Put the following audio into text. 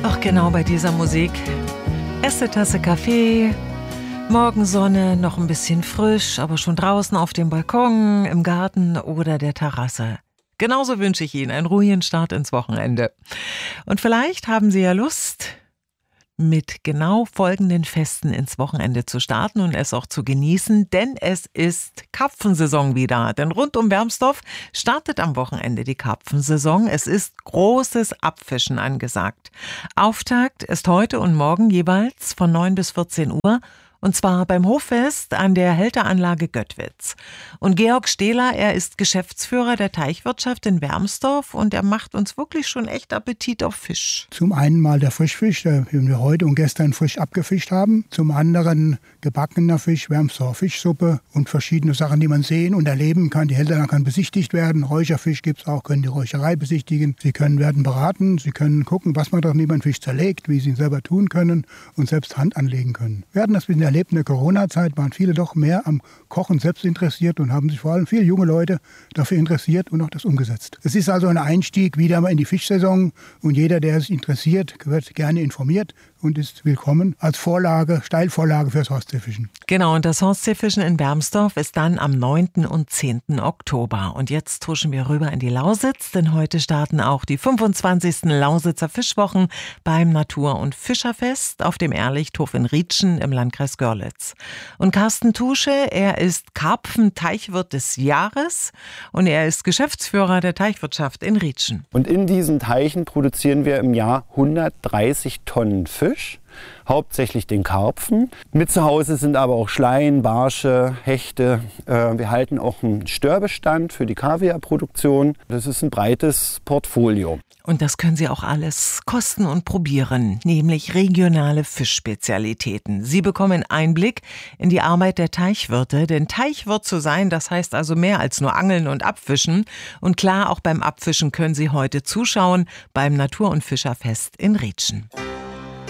Ach, genau bei dieser Musik. Erste Tasse Kaffee, Morgensonne, noch ein bisschen frisch, aber schon draußen auf dem Balkon, im Garten oder der Terrasse. Genauso wünsche ich Ihnen einen ruhigen Start ins Wochenende. Und vielleicht haben Sie ja Lust, mit genau folgenden Festen ins Wochenende zu starten und es auch zu genießen, denn es ist Karpfensaison wieder. Denn rund um Wermsdorf startet am Wochenende die Karpfensaison. Es ist großes Abfischen angesagt. Auftakt ist heute und morgen jeweils von 9 bis 14 Uhr. Und zwar beim Hoffest an der Hälteranlage Göttwitz. Und Georg Stehler, er ist Geschäftsführer der Teichwirtschaft in Wermsdorf und er macht uns wirklich schon echt Appetit auf Fisch. Zum einen mal der Frischfisch, den wir heute und gestern frisch abgefischt haben. Zum anderen gebackener Fisch, Wermsdorfer Fischsuppe und verschiedene Sachen, die man sehen und erleben kann. Die Hälteranlage kann besichtigt werden. Räucherfisch gibt es auch, können die Räucherei besichtigen. Sie werden beraten, Sie können gucken, was man doch wie man Fisch zerlegt, wie Sie ihn selber tun können und selbst Hand anlegen können. Wir hatten das ein bisschen erlebt in der Corona-Zeit, waren viele doch mehr am Kochen selbst interessiert und haben sich vor allem viele junge Leute dafür interessiert und auch das umgesetzt. Es ist also ein Einstieg wieder mal in die Fischsaison und jeder, der sich interessiert, wird gerne informiert und ist willkommen als Vorlage, Steilvorlage fürs Ostseefischen. Genau, und das Ostseefischen in Wermsdorf ist dann am 9. und 10. Oktober. Und jetzt tuschen wir rüber in die Lausitz, denn heute starten auch die 25. Lausitzer Fischwochen beim Natur- und Fischerfest auf dem Ehrlichthof in Rietschen im Landkreis Görlitz. Und Carsten Tusche, er ist Karpfenteichwirt des Jahres und er ist Geschäftsführer der Teichwirtschaft in Rietschen. Und in diesen Teichen produzieren wir im Jahr 130 Tonnen Fisch, hauptsächlich den Karpfen. Mit zu Hause sind aber auch Schleien, Barsche, Hechte. Wir halten auch einen Störbestand für die Kaviarproduktion. Das ist ein breites Portfolio. Und das können Sie auch alles kosten und probieren, nämlich regionale Fischspezialitäten. Sie bekommen Einblick in die Arbeit der Teichwirte, denn Teichwirt zu sein, das heißt also mehr als nur Angeln und Abfischen. Und klar, auch beim Abfischen können Sie heute zuschauen beim Natur- und Fischerfest in Rietschen.